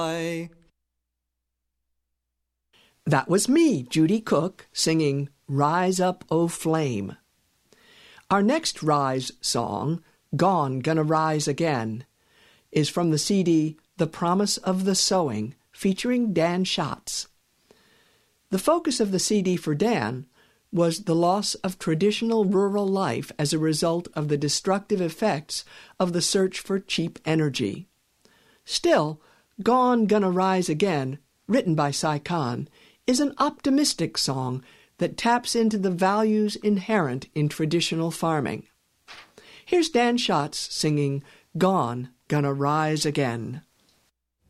That was me, Judy Cook, singing Rise Up, O Flame. Our next Rise song, Gone, Gonna Rise Again, is from the CD The Promise of the Sowing, featuring Dan Schatz. The focus of the CD for Dan was the loss of traditional rural life as a result of the destructive effects of the search for cheap energy. Still, Gone, Gonna Rise Again, written by Sai Khan, is an optimistic song that taps into the values inherent in traditional farming. Here's Dan Schatz singing Gone, Gonna Rise Again.